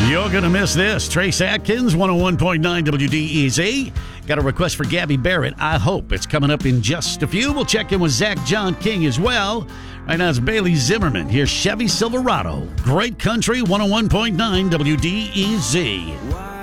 You're going to miss this. Trace Atkins, 101.9 WDEZ. Got a request for Gabby Barrett. I hope it's coming up in just a few. We'll check in with Zach John King as well. Right now it's Bailey Zimmerman. Here's Chevy Silverado. Great country, 101.9 WDEZ.